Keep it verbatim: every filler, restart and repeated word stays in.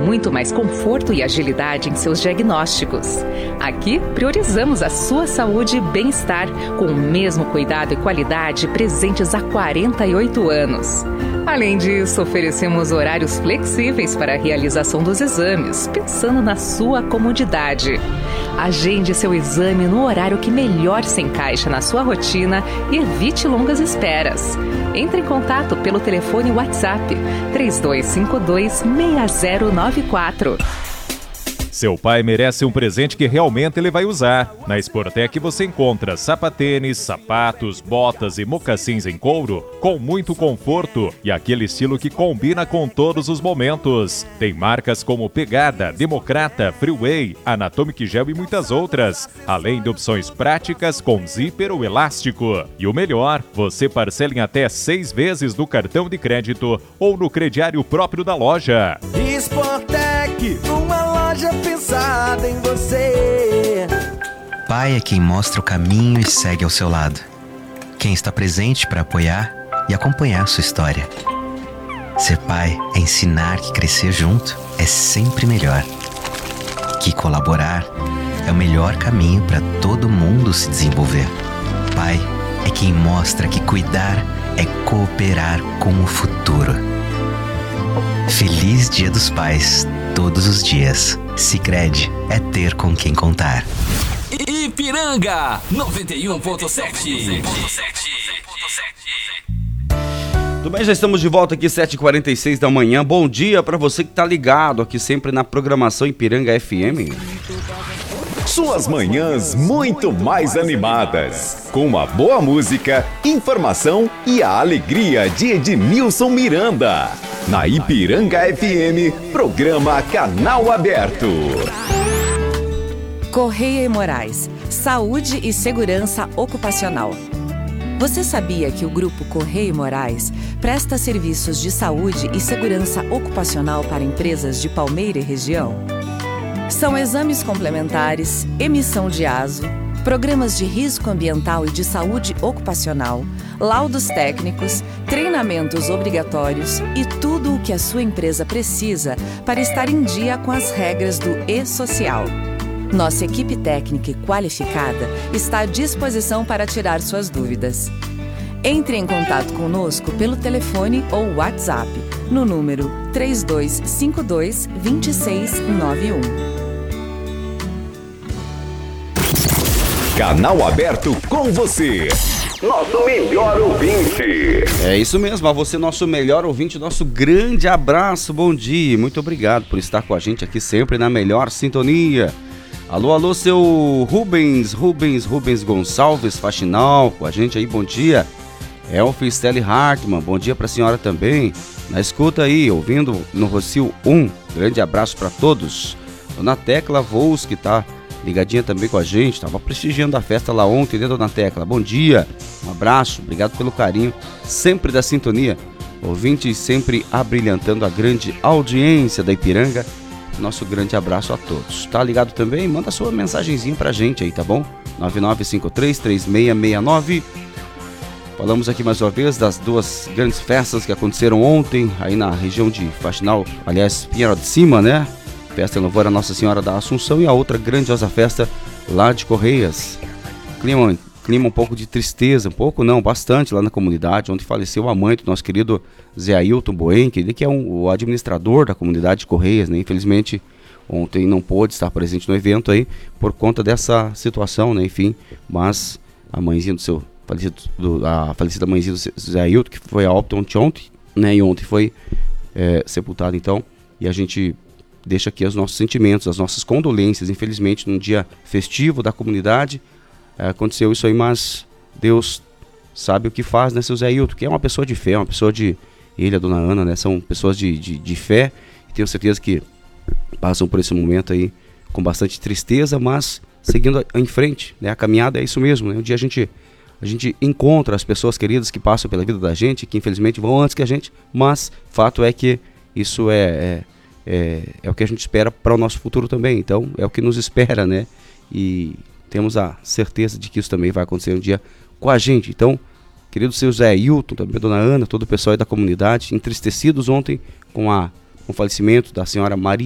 muito mais conforto e agilidade em seus diagnósticos. Aqui, priorizamos a sua saúde e bem-estar, com o mesmo cuidado e qualidade presentes há quarenta e oito anos. Além disso, oferecemos horários flexíveis para a realização dos exames, pensando na sua comodidade. Agende seu exame no horário que melhor se encaixa na sua rotina e evite longas esperas. Entre em contato pelo telefone WhatsApp três dois cinco dois, seis zero nove quatro. Seu pai merece um presente que realmente ele vai usar. Na Sportec você encontra sapatênis, sapatos, botas e mocassins em couro com muito conforto e aquele estilo que combina com todos os momentos. Tem marcas como Pegada, Democrata, Freeway, Anatomic Gel e muitas outras, além de opções práticas com zíper ou elástico. E o melhor, você parcela em até seis vezes no cartão de crédito ou no crediário próprio da loja. Sportec, uma loja pensada em você. Pai é quem mostra o caminho e segue ao seu lado. Quem está presente para apoiar e acompanhar sua história. Ser pai é ensinar que crescer junto é sempre melhor. Que colaborar é o melhor caminho para todo mundo se desenvolver. Pai é quem mostra que cuidar é cooperar com o futuro. Feliz Dia dos Pais, todos os dias. Sicredi é ter com quem contar. Ipiranga noventa e um ponto sete. Tudo bem, já estamos de volta aqui, sete e quarenta e seis da manhã. Bom dia para você que tá ligado aqui sempre na programação Ipiranga F M. Suas manhãs muito mais animadas, com uma boa música, informação e a alegria de Edmilson Miranda. Na Ipiranga F M, programa Canal Aberto. Correia e Morais, Saúde e Segurança Ocupacional. Você sabia que o Grupo Correia e Morais presta serviços de saúde e segurança ocupacional para empresas de Palmeira e região? São exames complementares, emissão de ASO, programas de risco ambiental e de saúde ocupacional, laudos técnicos, treinamentos obrigatórios e tudo o que a sua empresa precisa para estar em dia com as regras do E-Social. Nossa equipe técnica e qualificada está à disposição para tirar suas dúvidas. Entre em contato conosco pelo telefone ou WhatsApp no número três dois cinco dois, dois seis nove um. Canal Aberto com você, nosso melhor ouvinte. É isso mesmo, a você, nosso melhor ouvinte, nosso grande abraço, bom dia, muito obrigado por estar com a gente aqui sempre na melhor sintonia. Alô, alô, seu Rubens, Rubens, Rubens Gonçalves, Faxinal, com a gente aí, bom dia. Elfie Stelle Hartmann, bom dia pra senhora também, na escuta aí, ouvindo no Rocio um, grande abraço pra todos. Dona Tecla Voos, que tá ligadinha também com a gente, tava prestigiando a festa lá ontem, né, Dona Tecla? Bom dia, um abraço, obrigado pelo carinho, sempre da sintonia, ouvintes sempre abrilhantando a grande audiência da Ipiranga. Nosso grande abraço a todos. Tá ligado também? Manda sua mensagenzinha pra gente aí, tá bom? nove nove cinco três, três seis seis nove. Falamos aqui mais uma vez das duas grandes festas que aconteceram ontem aí na região de Faxinal, aliás, Pinheiro de Cima, né? Festa em louvor a Nossa Senhora da Assunção e a outra grandiosa festa lá de Correias. Clima, clima um pouco de tristeza, um pouco não, bastante lá na comunidade, onde faleceu a mãe do nosso querido Zé Ailton Boenck, ele que é um, o administrador da comunidade de Correias, né? Infelizmente ontem não pôde estar presente no evento aí por conta dessa situação, né? Enfim, mas a mãezinha do seu falecido, do, a falecida mãezinha do Zé Ailton, que foi a óbito ontem, ontem, né? E ontem foi é, sepultada então, e a gente deixa aqui os nossos sentimentos, as nossas condolências, infelizmente num dia festivo da comunidade, é, aconteceu isso aí, mas Deus sabe o que faz, né, seu Zé Ailton, que é uma pessoa de fé, uma pessoa de, ele, a dona Ana, né, são pessoas de, de, de fé, e tenho certeza que passam por esse momento aí com bastante tristeza, mas seguindo em frente, né, a caminhada é isso mesmo, né, um dia a gente, a gente encontra as pessoas queridas que passam pela vida da gente, que infelizmente vão antes que a gente, mas fato é que isso é, é, é, é o que a gente espera para o nosso futuro também, então é o que nos espera, né, e temos a certeza de que isso também vai acontecer um dia com a gente. Então, querido seu Zé Ailton, também a dona Ana, todo o pessoal aí da comunidade, entristecidos ontem com, a, com o falecimento da senhora Maria